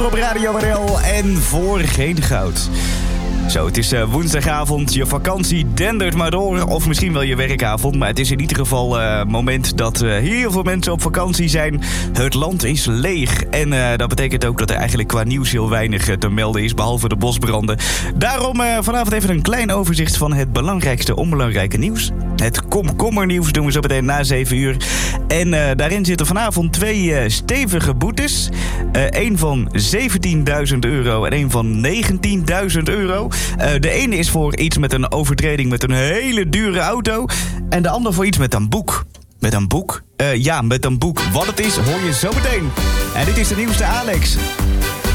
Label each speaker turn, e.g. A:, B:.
A: op Radio NL en voor geen goud. Zo, het is woensdagavond, je vakantie dendert maar door. Of misschien wel je werkavond. Maar het is in ieder geval moment dat heel veel mensen op vakantie zijn. Het land is leeg. En dat betekent ook dat er eigenlijk qua nieuws heel weinig te melden is. Behalve de bosbranden. Daarom vanavond even een klein overzicht van het belangrijkste onbelangrijke nieuws. Het komkommernieuws doen we zo meteen na 7 uur. En daarin zitten vanavond 2 stevige boetes. Eén van €17.000 en één van €19.000. De ene is voor iets met een overtreding met een hele dure auto. En de ander voor iets met een boek. Met een boek? Ja, met een boek. Wat het is, hoor je zo meteen. En dit is de nieuwste Alex.